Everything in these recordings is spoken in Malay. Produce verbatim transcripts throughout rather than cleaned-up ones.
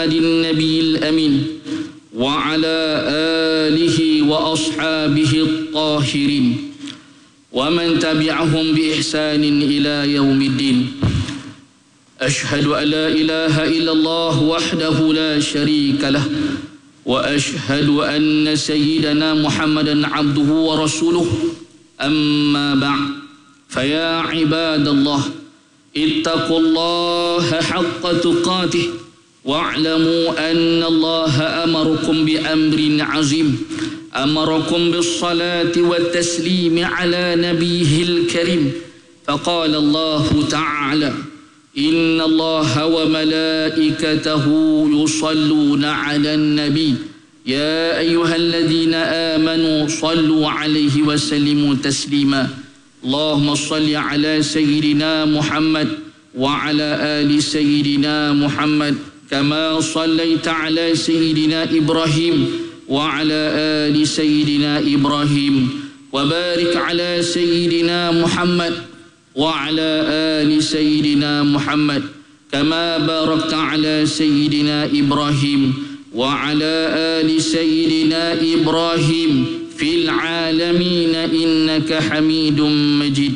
النبي الأمين وعلى آله وأصحابه الطاهرين ومن تبعهم بإحسان إلى يوم الدين. أشهد أن لا إله إلا الله وحده لا شريك له وأشهد أن سيدنا محمدا عبده ورسوله. أما بعد فيا عباد الله اتقوا الله حق تقاته واعلموا أن الله أمركم بأمر عظيم أمركم بالصلاة والتسليم على نبيه الكريم فقال الله تعالى إن الله وملائكته يصلون على النبي يا أيها الذين آمنوا صلوا عليه وسلموا تسليما اللهم صل على سيدنا محمد وعلى آل سيدنا محمد كما صليت على سيدنا إبراهيم وعلى آل سيدنا إبراهيم وبارك على سيدنا محمد وعلى آل سيدنا محمد كما باركت على سيدنا إبراهيم وعلى آل سيدنا إبراهيم في العالمين إنك حميد مجيد.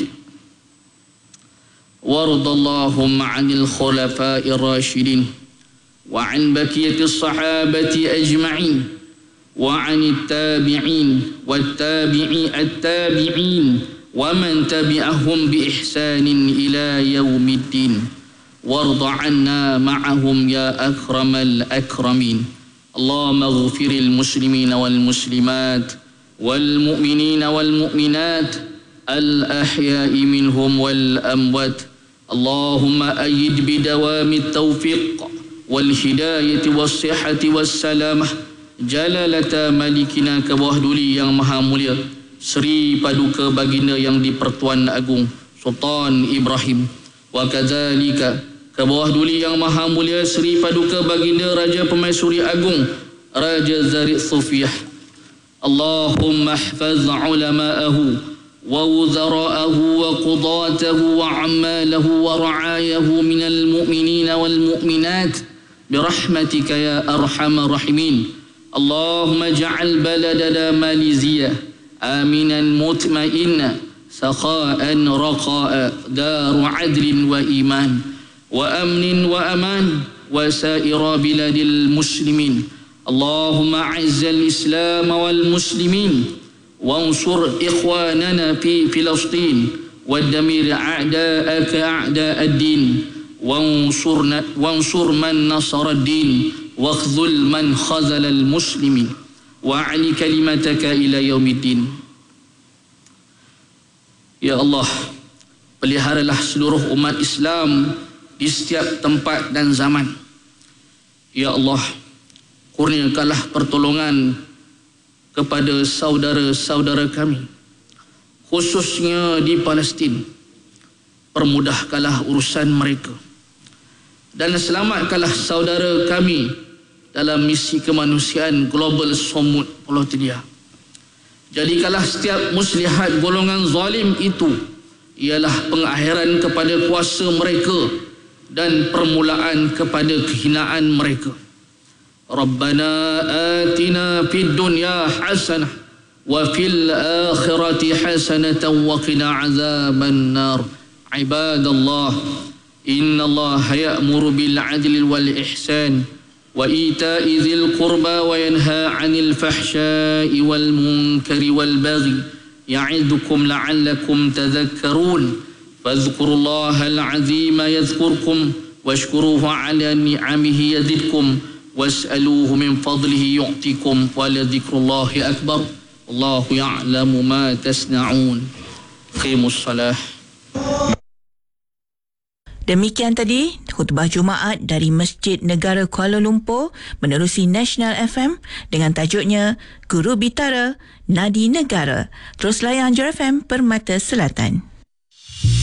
وارض اللهم عن الخلفاء الراشدين وعن بقية الصحابة أجمعين وعن التابعين والتابعي التابعين ومن تبعهم بإحسان إلى يوم الدين. وارض عنا معهم يا أكرم الأكرمين. اللهم اغفر المسلمين والمسلمات والمؤمنين والمؤمنات الأحياء منهم والأموات. اللهم أيد بدوام التوفيق والهداية والصحة والسلامة جلالة ملكنا kebawah duli yang maha mulia Sri Paduka Baginda yang di-Pertuan Agung Sultan Ibrahim, wa kadzalika kebawah duli yang maha mulia Sri Paduka Baginda Raja Permaisuri Agung Raja Zarif Sufiyah. Allahumma ihfaz ulama'ahu wa wuzara'ahu wa qudatahu wa ammalahu wa ra'ayahu minal mu'minina wal mu'minat birahmatika ya arhamar rahimin. Allahumma ja'al baladana Malaysia aminan mutma'inna sakha'an raqa'a daru adlin wa iman wa amnin wa aman wa sa'ira biladil muslimin. Allahumma a'izzal islam wal muslimin wansur ikhwanana fi Filastin waddamir a'da'aka a'da'ad din wansurna wansur man nasara ad-din wakhzul man khazala al-muslimin wa'ali kalimataka ila yaumiddin. Ya Allah, peliharalah seluruh umat Islam di setiap tempat dan zaman. Ya Allah, kurniakanlah pertolongan kepada saudara-saudara kami, khususnya di Palestin. Permudahkanlah urusan mereka dan selamatkanlah saudara kami dalam misi kemanusiaan Global Summit Pulau Telia. Jadikanlah setiap muslihat golongan zalim itu ialah pengakhiran kepada kuasa mereka dan permulaan kepada kehinaan mereka. Rabbana atina fid dunya hasanah wa fil akhirati hasanatan wa qina azaban nar. Ibadallah, innallaha ya'muru bil 'adli wal ihsan wa ita'i dzil qurba wa yanha 'anil fahsya'i wal munkari wal baghi ya'idukum la'allakum tadhakkarun. Fadhkurullaha al-'azima yadhkurkum washkuruhu 'ala ni'amihi yazidkum was'aluhu min fadlihi yu'tikum wa la dzikrullahi akbar. Allahu ya'lamu ma tasna'un. Qimus salah. Demikian tadi khutbah Jumaat dari Masjid Negara Kuala Lumpur menerusi National F M dengan tajuknya Guru Bitara Nadi Negara. Terus layan Anjur F M Permata Selatan.